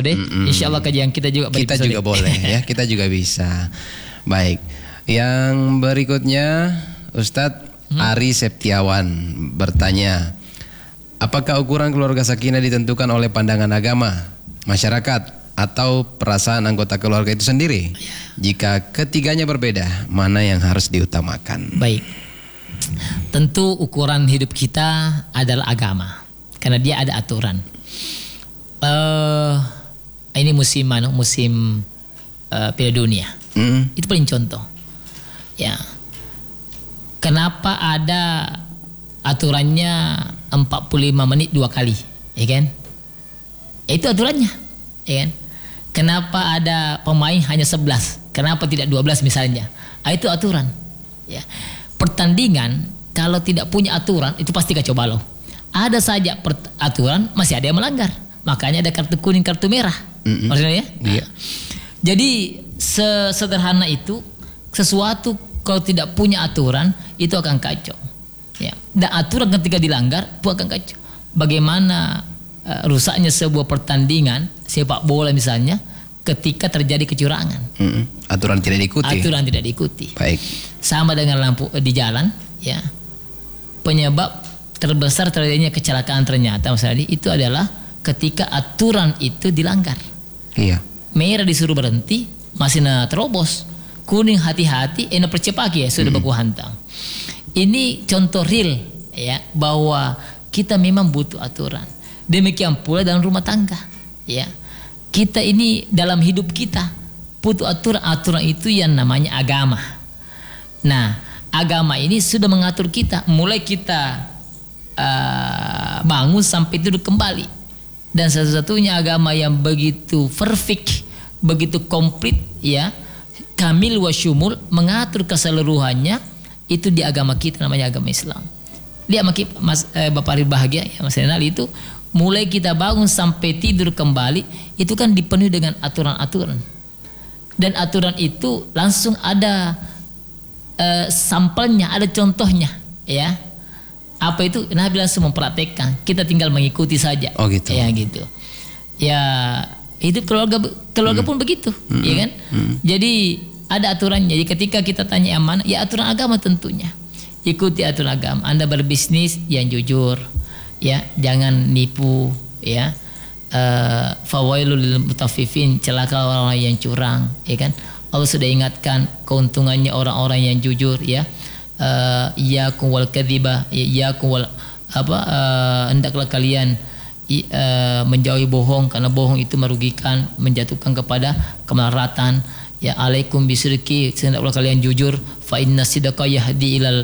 episode. Insya Allah kajian kita juga kita juga boleh ya, kita juga bisa. Baik, yang berikutnya Ustadz Ari Septiawan bertanya, apakah ukuran keluarga sakinah ditentukan oleh pandangan agama, masyarakat, atau perasaan anggota keluarga itu sendiri? Jika ketiganya berbeda, mana yang harus diutamakan? Baik, tentu ukuran hidup kita adalah agama, karena dia ada aturan. Ini musim Piala Dunia, itu paling contoh. Ya, kenapa ada aturannya 45 menit 2 kali, ya kan? Itu aturannya, ya kan? Kenapa ada pemain hanya 11? Kenapa tidak 12 misalnya? Itu aturan. Ya. Pertandingan kalau tidak punya aturan itu pasti kacau balau. Ada saja aturan masih ada yang melanggar. Makanya ada kartu kuning, kartu merah. Maksudnya ya? Iya. Jadi sesederhana itu, sesuatu kalau tidak punya aturan itu akan kacau. Ya. Dan aturan ketika dilanggar itu akan kacau. Bagaimana rusaknya sebuah pertandingan sepak bola misalnya ketika terjadi kecurangan. Aturan tidak diikuti. Aturan tidak diikuti. Baik. Sama dengan lampu di jalan, ya. Penyebab terbesar terjadinya kecelakaan ternyata Mas Adi itu adalah ketika aturan itu dilanggar. Iya. Merah disuruh berhenti, masih terobos. Kuning hati-hati, percepaki ya sudah baku hantam. Ini contoh real ya bahwa kita memang butuh aturan. Demikian pula dalam rumah tangga, ya. Kita ini dalam hidup kita butuh aturan itu yang namanya agama. Nah, agama ini sudah mengatur kita mulai kita bangun sampai tidur kembali. Dan satu-satunya agama yang begitu perfect, begitu komplit, ya, kamil wa syumul, mengatur keseluruhannya itu di agama kita namanya agama Islam. Lihat Bapak Ari bahagia ya Mas Renal, itu mulai kita bangun sampai tidur kembali itu kan dipenuhi dengan aturan-aturan. Dan aturan itu langsung ada sampelnya, ada contohnya, ya. Apa itu? Nabi langsung mempraktekkan. Kita tinggal mengikuti saja. Oh gitu. Ya gitu. Ya itu keluarga pun begitu, ya kan? Jadi ada aturannya. Jadi ketika kita tanya yang mana, ya aturan agama tentunya. Ikuti aturan agama. Anda berbisnis yang jujur, ya, jangan nipu, ya. Fawailul lil mutaffifin, celaka orang-orang yang curang, ya kan? Allah sudah ingatkan keuntungannya orang-orang yang jujur, ya. Iyyakum wal kadziba, iyyakum wal hendaklah kalian menjauhi bohong, karena bohong itu merugikan, menjatuhkan kepada kemelaratan. Ya, alaikum bisyirki, hendaklah kalian jujur, fa inna sidqa yahdi ilal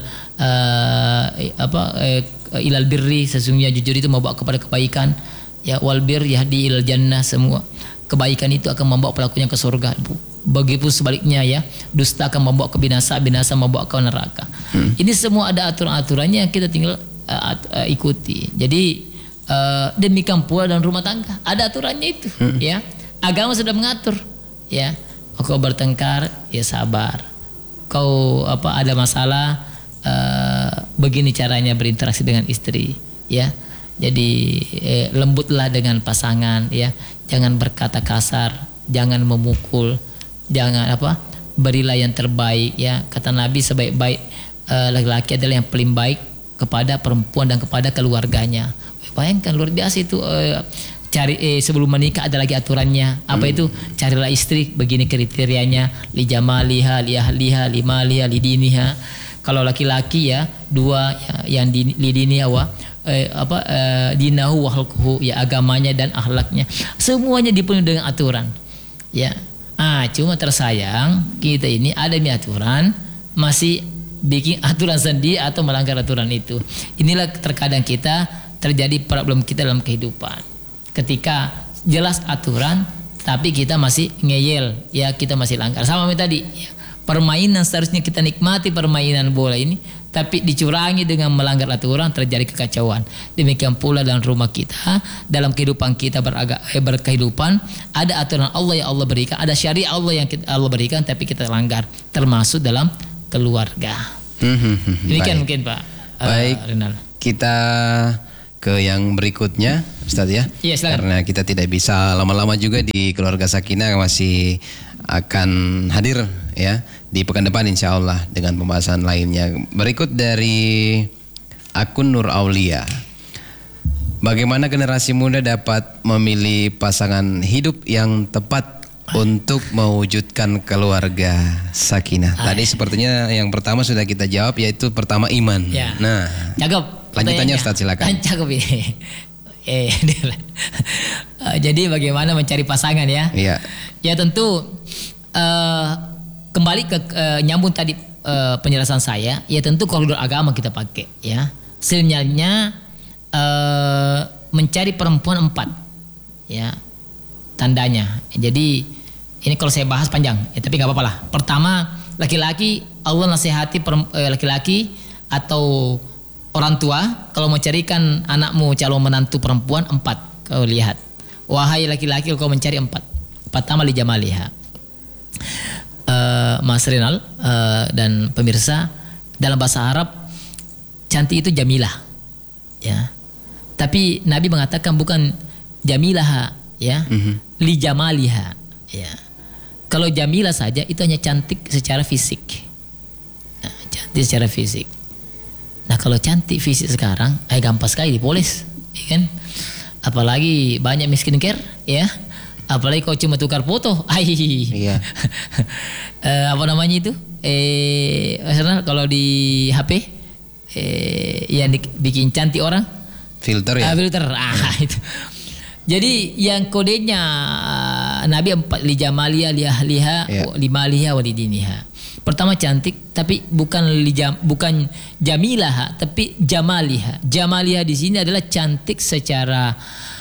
ilal birri, sesungguhnya jujur itu membawa kepada kebaikan. Ya, wal bir yahdi ilal jannah, semua kebaikan itu akan membawa pelakunya ke surga. Begitu sebaliknya, ya, dusta akan membawa ke binasa, binasa membawa ke neraka. Ini semua ada aturan-aturannya yang kita tinggal ikuti. Jadi demikian pula dalam rumah tangga ada aturannya itu, ya. Agama sudah mengatur, ya. Kau bertengkar, ya sabar. Kau ada masalah, begini caranya berinteraksi dengan istri, ya. Jadi lembutlah dengan pasangan, ya. Jangan berkata kasar, jangan memukul, jangan berilah yang terbaik, ya. Kata Nabi, sebaik-baik laki-laki adalah yang paling baik kepada perempuan dan kepada keluarganya. Bayangkan luar biasa itu. Cari sebelum menikah ada lagi aturannya. Apa itu? Carilah istri begini kriterianya, li jamaliha, li ahliha, li maliha, li diniha. Kalau laki-laki, ya, 2, ya, yang li diniha wa dinahu wa khalquhu, ya, agamanya dan akhlaknya. Semuanya dipenuhi dengan aturan, ya. Cuma tersayang kita ini ada aturan masih bikin aturan sendiri atau melanggar aturan itu. Inilah terkadang kita terjadi problem kita dalam kehidupan. Ketika jelas aturan tapi kita masih ngeyel, ya, kita masih langgar. Sama tadi, ya, permainan seharusnya kita nikmati permainan bola ini, tapi dicurangi dengan melanggar aturan, terjadi kekacauan. Demikian pula dalam rumah kita, dalam kehidupan kita berkehidupan, ada aturan Allah yang Allah berikan, ada syariat Allah yang Allah berikan, tapi kita langgar, termasuk dalam keluarga. Demikian mungkin Pak. Baik. Renal. Kita ke yang berikutnya, Ustadz ya. Iya, silakan. Karena kita tidak bisa lama-lama juga di keluarga Sakinah, masih akan hadir ya di pekan depan insya Allah dengan pembahasan lainnya. Berikut dari akun Nur Aulia. Bagaimana generasi muda dapat memilih pasangan hidup yang tepat untuk mewujudkan keluarga Sakinah? Tadi sepertinya yang pertama sudah kita jawab, yaitu pertama iman. Ya. Nah, Cakep. lanjutannya Ustaz silakan. Cakep ini. Jadi bagaimana mencari pasangan ya? Iya. Ya tentu kembali ke nyambung tadi penjelasan saya. Ya tentu koridor agama kita pakai ya. Sinyalnya mencari perempuan 4 ya tandanya. Jadi ini kalau saya bahas panjang ya, tapi nggak apa-apa lah. Pertama, laki-laki Allah nasihati laki-laki atau orang tua kalau mau carikan anakmu calon menantu perempuan 4, kau lihat, wahai laki-laki kau mencari 4. Pertama li jamaliha. Mas Renal dan pemirsa, dalam bahasa Arab cantik itu jamilah ya. Tapi Nabi mengatakan bukan jamilah ya, li jamaliha ya. Kalau jamilah saja itu hanya cantik secara fisik. Nah, cantik secara fisik. Nah, kalau cantik fisik sekarang gampang sekali dipoles, ya kan? Apalagi banyak miskin care ya. Apalagi kau cuma tukar foto. Iya. Apa namanya itu? Kalau di HP yang dibikin cantik orang Filter ya. Filter. Itu. Jadi yang kodenya Nabi 4 li jamalia li ahliha li maliha wa li diniha. Pertama cantik, tapi bukan jamilah, tapi jamaliha. Jamaliha di sini adalah cantik secara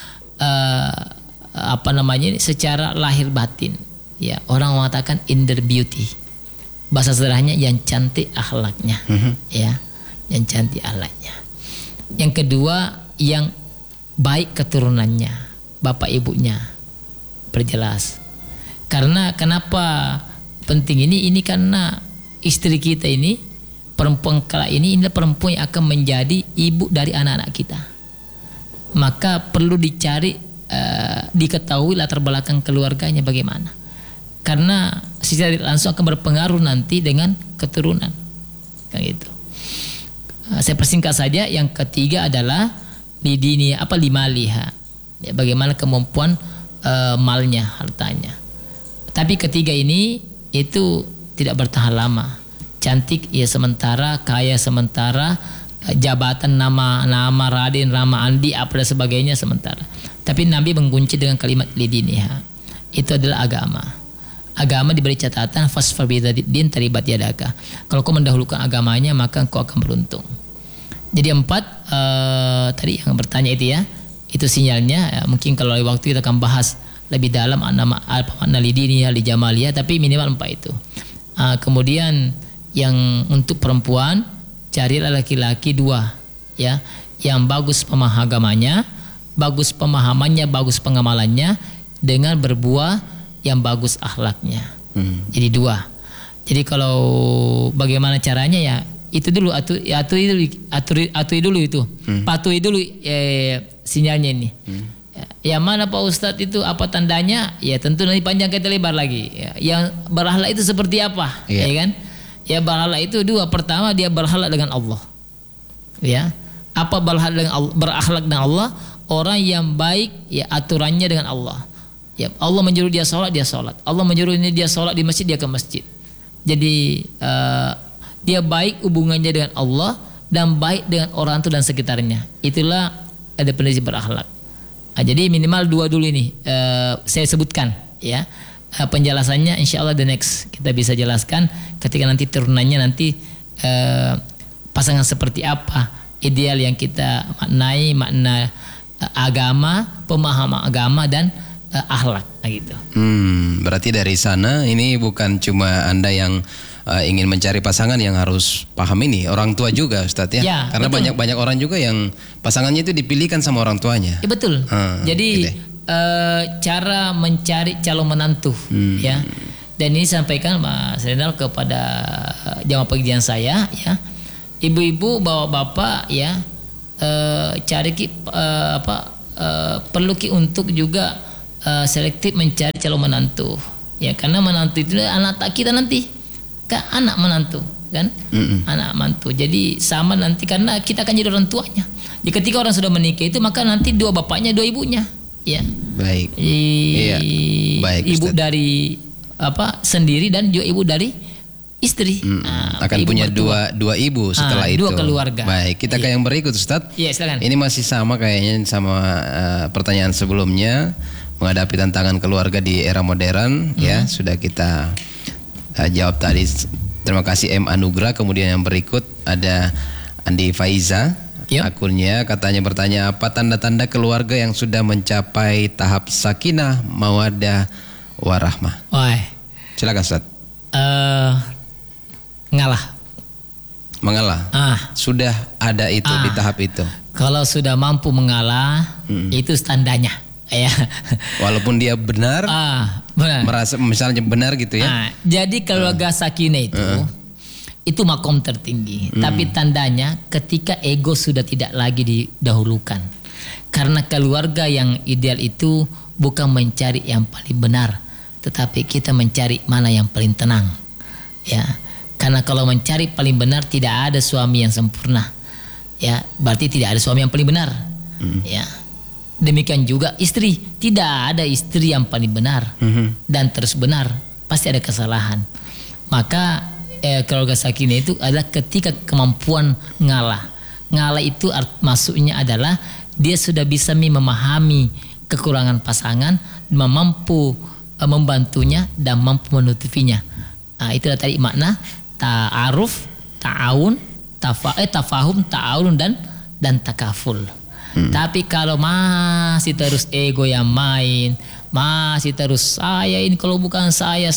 secara lahir batin. Ya, orang mengatakan inner beauty. Bahasa sederhananya yang cantik akhlaknya. Ya, yang cantik akhlaknya. Yang kedua, yang baik keturunannya, bapak ibunya, perjelas. Karena kenapa penting ini? Ini karena istri kita ini, perempuan kala ini adalah perempuan yang akan menjadi ibu dari anak-anak kita. Maka perlu dicari, diketahui latar belakang keluarganya bagaimana. Karena secara langsung akan berpengaruh nanti dengan keturunan. Kayak gitu. Saya persingkat saja. Yang ketiga adalah limaliha, ya, bagaimana kemampuan malnya, hartanya. Tapi ketiga ini itu tidak bertahan lama. Cantik ya sementara, kaya sementara, jabatan nama Raden, nama Andi, apa dan sebagainya sementara. Tapi Nabi mengunci dengan kalimat lidiniha. Itu adalah agama. Agama diberi catatan fasfar bidin taribat yadaka. Kalau kau mendahulukan agamanya maka kau akan beruntung. Jadi 4 tadi yang bertanya itu ya, itu sinyalnya. Mungkin kalau waktu kita akan bahas lebih dalam makna lidiniha li jamaliha, tapi minimal 4 itu. Kemudian yang untuk perempuan carilah laki-laki 2 ya, yang bagus pemahamannya, bagus pemahamannya, bagus pengamalannya, dengan berbuah yang bagus akhlaknya. Jadi 2. Jadi kalau bagaimana caranya ya, itu dulu aturi dulu itu. Patuhi dulu sinyalnya ini. Yang mana Pak Ustadz itu apa tandanya? Ya tentu nanti panjang kita lebar lagi. Ya, yang berakhlak itu seperti apa? Ya kan? Ya berakhlak itu 2. Pertama dia berakhlak dengan Allah. Ya. Apa berakhlak dengan Allah? Orang yang baik ya aturannya dengan Allah. Ya, Allah menyuruh dia sholat, dia sholat. Allah menyuruh dia sholat di masjid, dia ke masjid. Jadi dia baik hubungannya dengan Allah dan baik dengan orang tua dan sekitarnya. Itulah ada prinsip berakhlak. Jadi minimal 2 dulu ini saya sebutkan ya. Penjelasannya insya Allah the next kita bisa jelaskan ketika nanti turunannya nanti pasangan seperti apa ideal yang kita maknai, makna agama, pemahaman agama dan akhlak gitu. Berarti dari sana ini bukan cuma Anda yang ingin mencari pasangan yang harus paham ini, orang tua juga Ustadz ya. Karena banyak orang juga yang pasangannya itu dipilihkan sama orang tuanya. Ya, betul. Jadi gitu. Cara mencari calon menantu ya. Dan ini sampaikan Mas Renal kepada jamaah pengajian saya ya. Ibu-ibu bapak-bapak ya, cari perlu ki untuk juga selektif mencari calon menantu. Ya, karena menantu itu anak tak kita nanti, kan anak menantu kan, anak mantu. Jadi sama nanti karena kita akan jadi orang tuanya. Jadi ketika orang sudah menikah itu maka nanti dua bapaknya dua ibunya. Ya. Baik. Iya. Baik. Ibu Ustaz. dari sendiri dan juga ibu dari istri. Akan punya dua ibu setelah itu. Dua keluarga. Baik, kita ke yang berikut Ustaz. Iya, silakan. Ini masih sama kayaknya sama pertanyaan sebelumnya, menghadapi tantangan keluarga di era modern ya, sudah kita jawab tadi. Terima kasih M Anugrah. Kemudian yang berikut ada Andi Faiza. Yep. Akunnya katanya bertanya, apa tanda-tanda keluarga yang sudah mencapai tahap sakinah, mawaddah, warahmah? Wah. Silakan Ustaz. Mengalah. Sudah ada itu di tahap itu. Kalau sudah mampu mengalah, itu tandanya. Ya. Walaupun dia benar, benar. merasa misalnya benar gitu ya. Jadi keluarga sakinah itu makom tertinggi. Tapi tandanya ketika ego sudah tidak lagi didahulukan. Karena keluarga yang ideal itu bukan mencari yang paling benar, tetapi kita mencari mana yang paling tenang. Ya. Karena kalau mencari paling benar tidak ada suami yang sempurna. Ya, berarti tidak ada suami yang paling benar. Ya. Demikian juga istri, tidak ada istri yang paling benar dan terus benar, pasti ada kesalahan. Maka keluarga sakinah itu adalah ketika kemampuan ngalah. Ngalah itu maksudnya adalah dia sudah bisa memahami kekurangan pasangan, mampu membantunya dan mampu menutupinya. Itulah tadi makna ta'aruf, ta'awun, tafahum, ta'awun dan takaful. Tapi kalau masih terus ego yang main, masih terus saya ini kalau bukan saya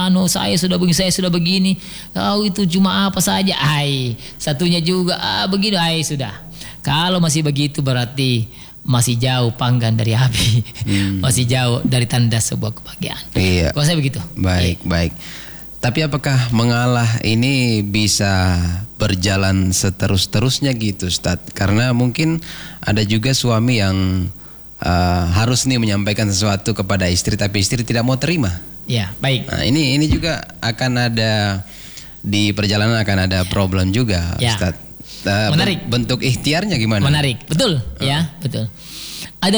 sudah begini, kau itu cuma apa saja, satunya juga begini, sudah. Kalau masih begitu berarti masih jauh panggang dari api, masih jauh dari tanda sebuah kebahagiaan. Iya. Kalau saya begitu. Baik. Tapi apakah mengalah ini bisa berjalan seterus-terusnya gitu Ustaz? Karena mungkin ada juga suami yang harus nih menyampaikan sesuatu kepada istri tapi istri tidak mau terima. Ya, baik. Nah, ini juga akan ada di perjalanan akan ada problem juga Ustaz. Menarik. Bentuk ikhtiarnya gimana? Menarik. Betul, ya, betul. Ada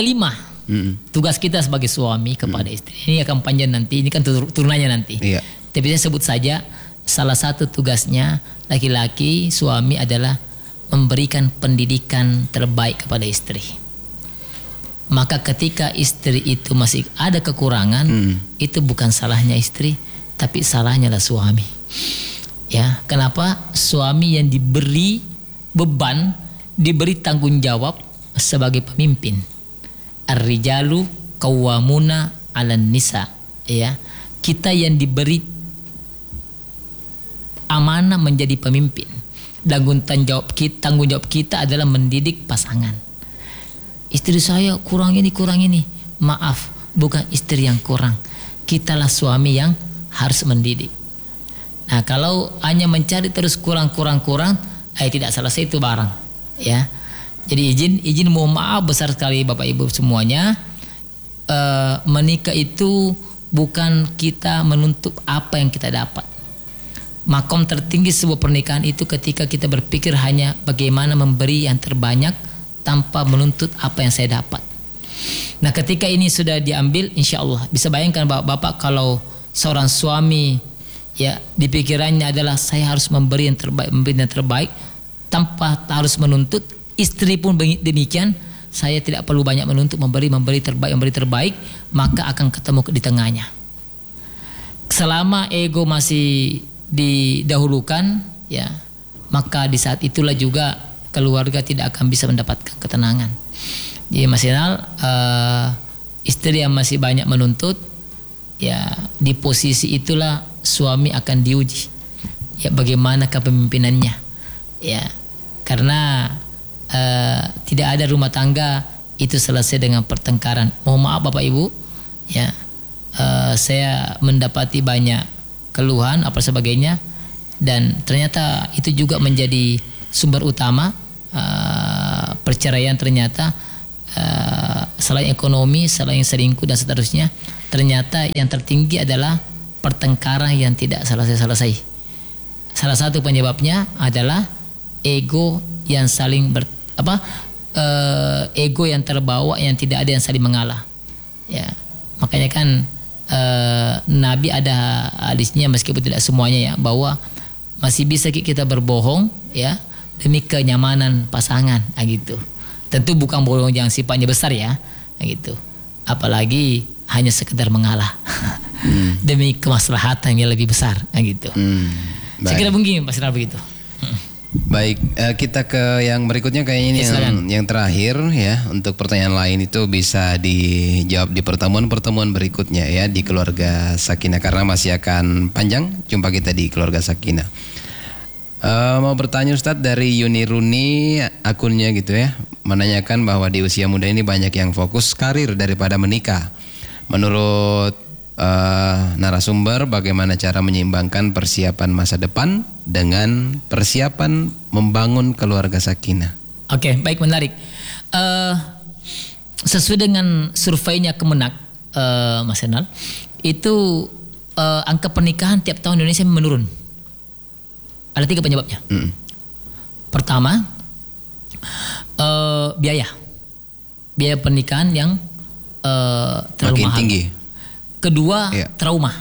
5 tugas kita sebagai suami kepada istri. Ini akan panjang nanti, ini kan turunannya nanti. Iya. Tapi saya sebut saja salah satu tugasnya laki-laki suami adalah memberikan pendidikan terbaik kepada istri. Maka ketika istri itu masih ada kekurangan, itu bukan salahnya istri, tapi salahnya lah suami. Ya, kenapa? Suami yang diberi beban, diberi tanggung jawab sebagai pemimpin. Ar-rijalu qawwamuna 'alan nisa. Ya, kita yang diberi amanah menjadi pemimpin. Tanggung jawab kita adalah mendidik pasangan. Istri saya kurang ini. Maaf, bukan istri yang kurang. Kitalah suami yang harus mendidik. Nah, kalau hanya mencari terus kurang, tidak selesai itu barang. Ya. Jadi izin mohon maaf besar sekali Bapak Ibu semuanya. Menikah itu bukan kita menuntut apa yang kita dapat. Makom tertinggi sebuah pernikahan itu ketika kita berpikir hanya bagaimana memberi yang terbanyak tanpa menuntut apa yang saya dapat. Nah, ketika ini sudah diambil, insya Allah bisa bayangkan Bapak kalau seorang suami ya di pikirannya adalah saya harus memberi yang terbaik tanpa harus menuntut. Istri pun demikian, saya tidak perlu banyak menuntut, memberi terbaik, maka akan ketemu di tengahnya. Selama ego masih didahulukan, ya, maka di saat itulah juga keluarga tidak akan bisa mendapatkan ketenangan. Jadi maksimal istri yang masih banyak menuntut, ya di posisi itulah suami akan diuji. Ya, bagaimana kepemimpinannya? Ya, karena tidak ada rumah tangga itu selesai dengan pertengkaran. Mohon maaf Bapak Ibu, ya, saya mendapati banyak keluhan apa sebagainya, dan ternyata itu juga menjadi sumber utama perceraian ternyata selain ekonomi, selain selingkuh dan seterusnya, ternyata yang tertinggi adalah pertengkaran yang tidak selesai-selesai. Salah satu penyebabnya adalah ego yang saling ego yang terbawa, yang tidak ada yang saling mengalah. Ya, makanya kan Nabi ada hadisnya, meskipun tidak semuanya ya, bahwa masih bisa kita berbohong ya demi kenyamanan pasangan, gitu. Tentu bukan bohong yang sifatnya besar ya, gitu. Apalagi hanya sekedar mengalah demi kemaslahatan yang lebih besar, gitu. Saya kira mungkin Pak Sinar begitu. Baik, kita ke yang berikutnya kayaknya ini yang terakhir ya. Untuk pertanyaan lain itu bisa dijawab di pertemuan-pertemuan berikutnya ya di Keluarga Sakinah, karena masih akan panjang jumpa kita di Keluarga Sakinah. Mau bertanya Ustadz dari Yuni Runi, akunnya gitu ya, menanyakan bahwa di usia muda ini banyak yang fokus karir daripada menikah. Menurut narasumber, bagaimana cara menyeimbangkan persiapan masa depan dengan persiapan membangun keluarga sakinah? Oke, baik, menarik. Sesuai dengan surveinya Kemenak, Mas Renal, itu angka pernikahan tiap tahun di Indonesia menurun. Ada 3 penyebabnya. Pertama, biaya pernikahan yang terlalu makin mahal. Tinggi. Kedua, trauma.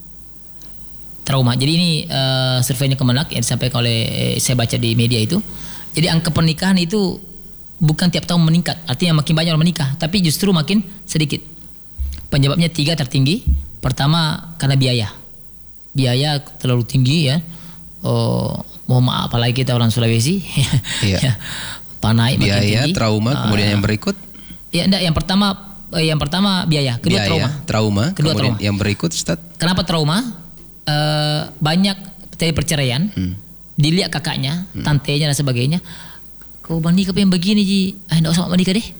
Jadi ini surveinya Kemenak yang disampaikan oleh saya baca di media itu. Jadi angka pernikahan itu bukan tiap tahun meningkat, artinya makin banyak orang menikah, tapi justru makin sedikit. Penyebabnya 3 tertinggi. Pertama, karena biaya terlalu tinggi ya. Mohon maaf, apalagi kita orang Sulawesi. Ya, panai makin biaya, tinggi. Trauma, kemudian yang berikut. Ya, enggak, yang pertama biaya, kedua trauma. Kedua kemudian trauma. Yang berikut Ustaz. Kenapa trauma? Banyak terjadi perceraian. Dilihat kakaknya, tantenya dan sebagainya. Kau menikah yang begini Ji, enggak usah menikah deh.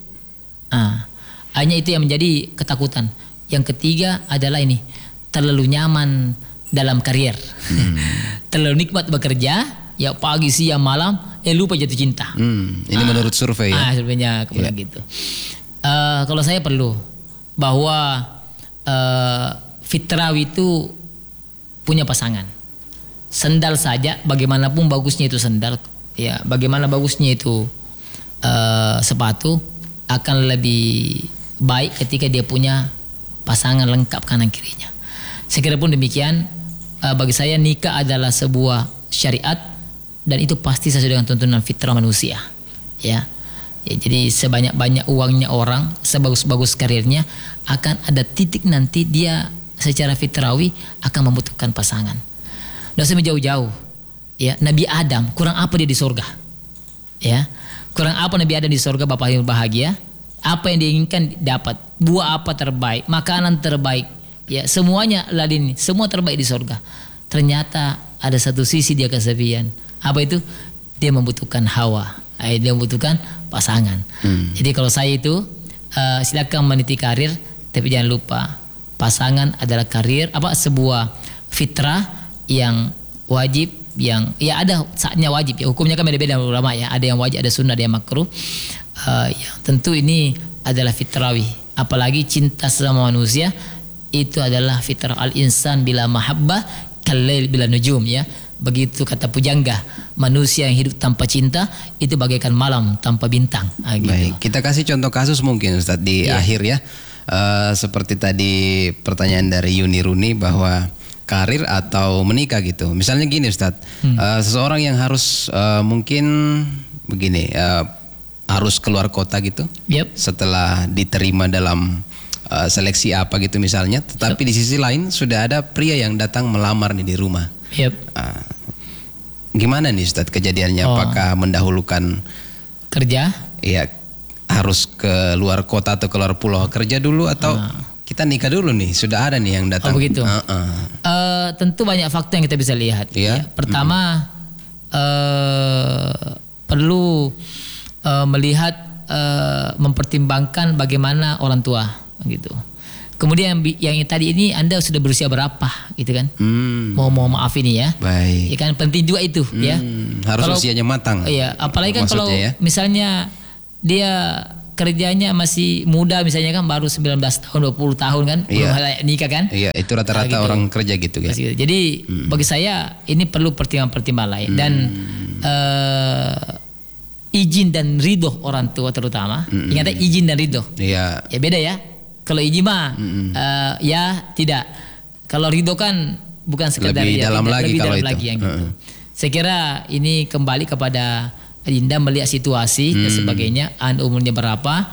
Hanya itu yang menjadi ketakutan. Yang ketiga adalah ini, terlalu nyaman dalam karier. Terlalu nikmat bekerja, ya pagi siang malam, lupa jatuh cinta. Ini menurut survei ya. Surveinya kemudian gitu. Kalau saya perlu bahwa fitrawi itu punya pasangan. Sendal saja, bagaimanapun bagusnya itu sendal, ya bagaimana bagusnya itu sepatu, akan lebih baik ketika dia punya pasangan lengkap kanan kirinya. Sekira pun demikian, bagi saya nikah adalah sebuah syariat dan itu pasti sesuai dengan tuntunan fitrah manusia. Ya, jadi sebanyak-banyak uangnya orang, sebagus-bagus karirnya, akan ada titik nanti dia secara fitrawi akan membutuhkan pasangan. Tidak usah jauh-jauh. Ya, Nabi Adam kurang apa dia di surga? Ya, kurang apa Nabi Adam di surga, Bapak yang bahagia? Apa yang diinginkan dapat? Buah apa terbaik? Makanan terbaik? Ya, semuanya ladin, semua terbaik di surga. Ternyata ada satu sisi dia kesepian. Apa itu? Dia membutuhkan Hawa. Dia membutuhkan pasangan. Jadi kalau saya itu silakan meniti karir, tapi jangan lupa pasangan adalah karir sebuah fitrah yang wajib, yang ya ada saatnya wajib ya, hukumnya kan beda-beda ulama ya, ada yang wajib, ada sunnah, ada yang makruh. Yang tentu ini adalah fitrawi, apalagi cinta sama manusia itu adalah fitrah. Al insan bila mahabbah kalail bila nujum, ya begitu kata pujangga, manusia yang hidup tanpa cinta itu bagaikan malam tanpa bintang. Gitu. Baik, kita kasih contoh kasus mungkin Ustadz di akhir ya. Seperti tadi pertanyaan dari Yuni Runi bahwa karir atau menikah gitu. Misalnya gini Ustadz, seseorang yang harus mungkin begini, harus keluar kota gitu, setelah diterima dalam seleksi apa gitu misalnya, tetapi di sisi lain sudah ada pria yang datang melamar nih di rumah. Gimana nih Ustadz kejadiannya? Apakah mendahulukan kerja? Iya, harus ke luar kota atau keluar pulau kerja dulu, atau kita nikah dulu nih, sudah ada nih yang datang? Begitu. Tentu banyak faktor yang kita bisa lihat. Ya. Pertama, perlu melihat, mempertimbangkan bagaimana orang tua, gitu. Kemudian yang tadi ini Anda sudah berusia berapa, gitu kan? Mohon maaf ini ya. Baik. Ya kan penting juga itu, ya. Harus usianya matang. Iya, apalagi kan kalau misalnya dia kerjanya masih muda misalnya kan, baru 19 tahun 20 tahun kan, belum layak nikah kan. Iya, itu rata-rata gitu. orang kerja gitu ya. Jadi bagi saya ini perlu pertimbangan-pertimbangan lain dan izin dan ridho orang tua terutama. Ingat izin dan ridho. Iya. Ya beda ya. Kalau izin mah ya tidak. Kalau ridho kan bukan sekedar lebih dalam lagi lebih kalau dalam itu. lagi yang gitu. Saya kira ini kembali kepada Adinda melihat situasi dan sebagainya, umurnya berapa,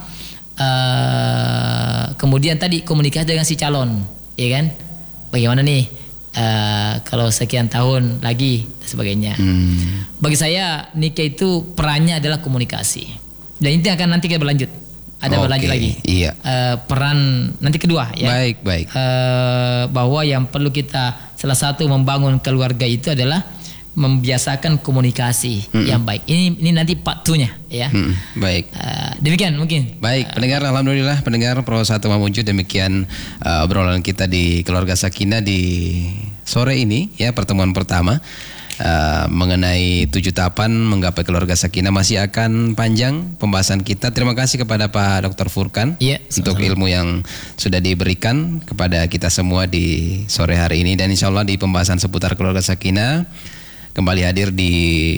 kemudian tadi komunikasi dengan si calon, ya kan? Bagaimana nih kalau sekian tahun lagi dan sebagainya. Bagi saya nikah itu perannya adalah komunikasi, dan ini akan nanti kita berlanjut. Ada berlanjut lagi. Iya. Peran nanti kedua ya. Baik. Bahwa yang perlu kita salah satu membangun keluarga itu adalah membiasakan komunikasi yang baik. Ini nanti part 2-nya ya. Baik. Demikian mungkin. Baik, pendengar, alhamdulillah pendengar Pro 1 Mamuju, demikian obrolan kita di Keluarga Sakinah di sore ini ya, pertemuan pertama. Mengenai 7 tahapan menggapai keluarga sakinah. Masih akan panjang pembahasan kita. Terima kasih kepada Pak Dr. Furkan untuk ilmu yang sudah diberikan kepada kita semua di sore hari ini, dan insya Allah di pembahasan seputar keluarga sakinah kembali hadir di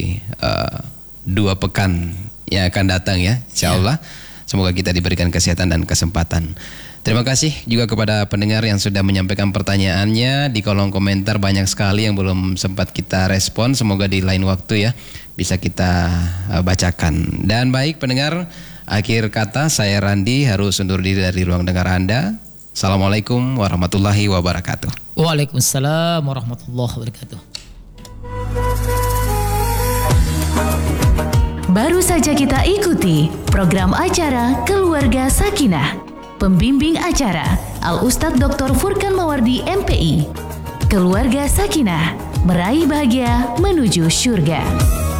2 pekan yang akan datang ya, insya Allah. Semoga kita diberikan kesehatan dan kesempatan. Terima kasih juga kepada pendengar yang sudah menyampaikan pertanyaannya di kolom komentar. Banyak sekali yang belum sempat kita respon. Semoga di lain waktu ya bisa kita bacakan. Dan baik pendengar, akhir kata saya Randi harus undur diri dari ruang dengar Anda. Assalamualaikum warahmatullahi wabarakatuh. Waalaikumsalam warahmatullahi wabarakatuh. Baru saja kita ikuti program acara Keluarga Sakinah. Pembimbing acara Al-Ustadz Dr. Furkan Mawardi MPI. Keluarga Sakinah, meraih bahagia menuju syurga.